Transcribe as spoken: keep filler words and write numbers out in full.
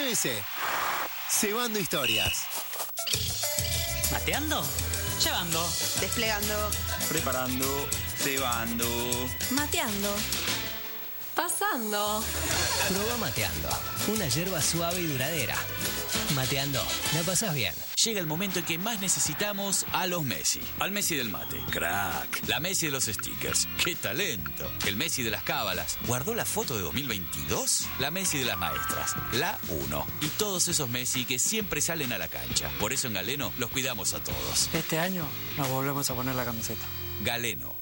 S. Cebando historias. ¿Mateando? Llevando. Desplegando. Preparando. Cebando. Mateando. Pasando. Proba Mateando, una hierba suave y duradera. Mateando, la pasás bien. Llega el momento en que más necesitamos a los Messi. Al Messi del mate, crack. La Messi de los stickers, qué talento. El Messi de las cábalas, ¿guardó la foto de dos mil veintidós? La Messi de las maestras, la uno. Y todos esos Messi que siempre salen a la cancha. Por eso en Galeno los cuidamos a todos. Este año nos volvemos a poner la camiseta. Galeno,